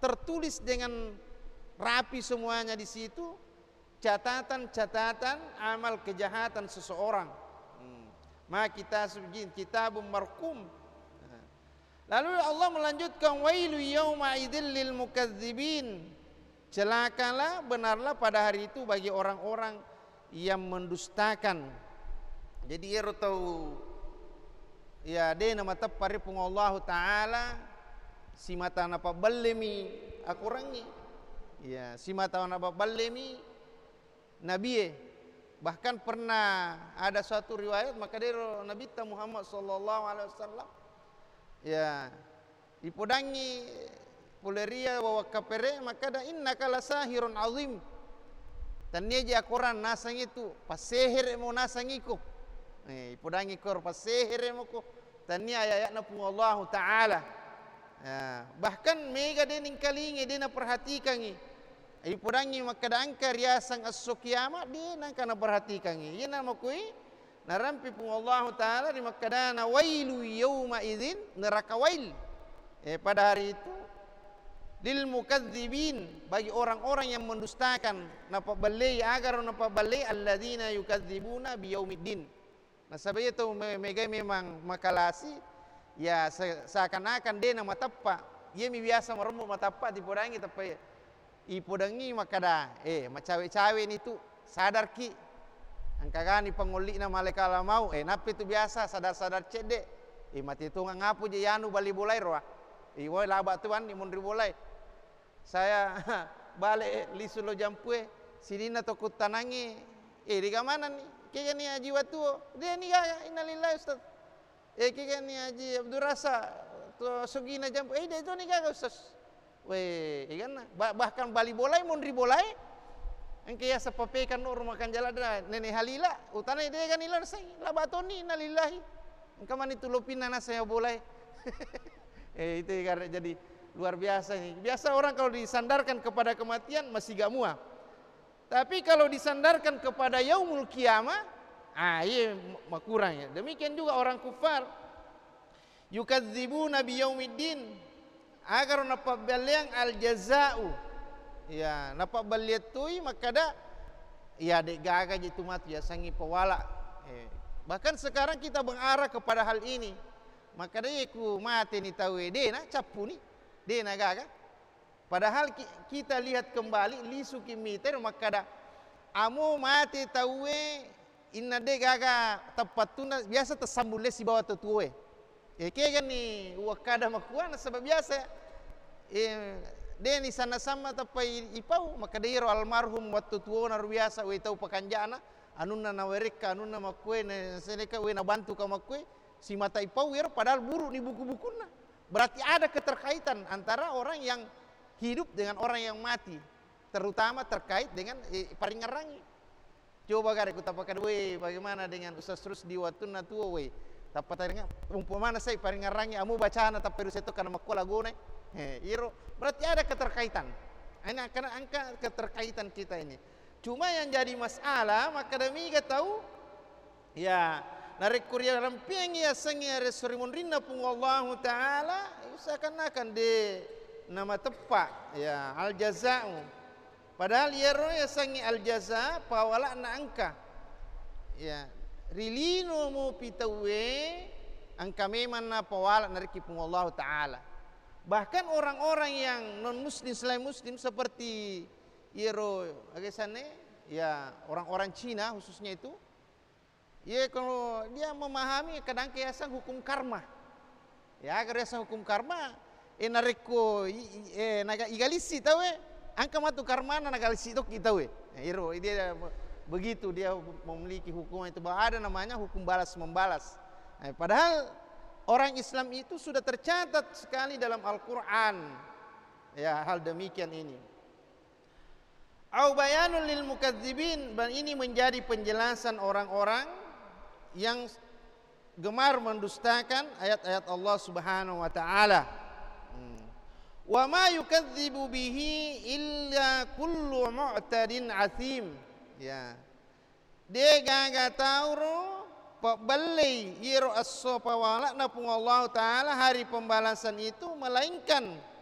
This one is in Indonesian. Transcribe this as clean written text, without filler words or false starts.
tertulis dengan rapi semuanya di situ, catatan-catatan amal kejahatan seseorang. Ma kitabun marqum. Lalu Allah melanjutkan, wailu yauma idzil lil mukadzibin. Celakalah, benarlah pada hari itu bagi orang-orang yang mendustakan. Jadi ia tahu ya de nama tapari pung Allah taala si mata napa ballemi akurangi. Ya, si mata napa ballemi nabi. Bahkan pernah ada suatu riwayat maka dari Nabi Muhammad sallallahu alaihi wasallam ya dipodangi puleria wa kapere maka da innaka lasahirun azim. Dan dia je Quran nasang itu pasehir mo nasangiku. Ipodangi kor pasehir mo ko. Dan ni ayat-ayatna pun Allah taala. Ya, bahkan mega dening kalingi dena perhatikan ni. Ipodangi maka da angka riasang as-sukiyama dena kana perhatikan ni. Ina mo kui narampi pun Allah taala di makadana wailu yauma idzin neraka wail. Pada hari itu lil mukadzibin bagi orang-orang yang mendustakan napa balai agar napa balai alladzina yukadzibuna biyaumiddin. Nah sebab itu mega memang makalasi ya seakan-akan dia nama tappa ia biasa meremuk matappa di podangi tapi i podangi makada macawe-cawe itu sadar ki angka gani panguli na malekala mau napi itu biasa sadar-sadar cede mati itu ngapu je yanu bali bolai roa woi laba tuan ni mun ribolai saya balik lisu lo jampue sidina tokut tanangi di mana nih kaya ni haji watu dia ni gaya innalillahi ustaz kaya ni haji Abdul Rasa to sugina jampu dia itu ni gaya ustaz we kan bahkan bali bolai mun ribolai engke ya sapapekan nur makan jalada nenek halila utana dia kan ilar sai laba toni innalillahi engka man itu lopina na saya bolai itu karena jadi luar biasa nih. Biasa orang kalau disandarkan kepada kematian masih gak muak. Tapi kalau disandarkan kepada yaumul kiamah, iya kurang ya. Demikian juga orang kufar. Yukadzibuna biyaumiddin. Agar napa baliang al jazau. Ya, napa baliatui maka dah ya dek gaga jitu mati ya sangi pewala. Bahkan sekarang kita mengarah kepada hal ini. Maka dia ku mati ni tahu na capu ni. Dia nagaga. Padahal kita lihat kembali lisu kimiter maka da amu mati tawe inna de gaga tapatuna biasa tersambule si bawah tuwe. Kaya ni wakada makuana sebab biasa de ni sana sama tapai ipau maka de almarhum waktu tuwo na biasa we tau pakanjana anunna na wereka anunna makue na seleka we na bantu ka makue si mata ipau padahal buru ni buku-bukuna. Berarti ada keterkaitan antara orang yang hidup dengan orang yang mati, terutama terkait dengan paringarangi. Coba gare ku tapakan we bagaimana dengan Ustaz Rusdi watuna tuo we. Tapatanya umpamana saya paringarangi amu bacana tapi itu kana makola gone. Iro berarti ada keterkaitan. Ini akan angka keterkaitan kita ini. Cuma yang jadi masalah maka demi kita tahu ya narik kuria rampiang ya sangi resurimun rinna pun Allah taala usahakan de nama tepat ya al jazaa padahal yero ya sangi al jazaa pawala na angka ya rilino mo pitawe angka memang na pawala narik pun Allah taala bahkan orang-orang yang non muslim selain muslim seperti yero agesane ya orang-orang Cina khususnya itu ya kalau dia memahami kadang kiasan hukum karma. Ya agar kiasan hukum karma nareko naga igalisi tahu angka matu karma nagalisi tok kita we. Iro dia begitu dia memiliki hukum itu bahwa ada namanya hukum balas membalas. Padahal orang Islam itu sudah tercatat sekali dalam Al-Qur'an. Ya hal demikian ini. Au bayanul lil mukadzibin dan ini menjadi penjelasan orang-orang yang gemar mendustakan ayat-ayat Allah Subhanahu wa taala. Wa ma yukadzibu bihi illa kullu mu'tadin athim. Ya. Dia gaga tauro paballai iro as-sopa wala na pung Allah taala hari pembalasan itu melainkan